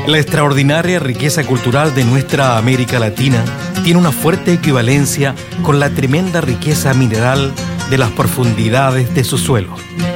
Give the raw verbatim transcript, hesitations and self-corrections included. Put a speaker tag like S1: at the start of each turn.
S1: La extraordinaria riqueza cultural de nuestra América Latina tiene una fuerte equivalencia con la tremenda riqueza mineral de las profundidades de su suelo.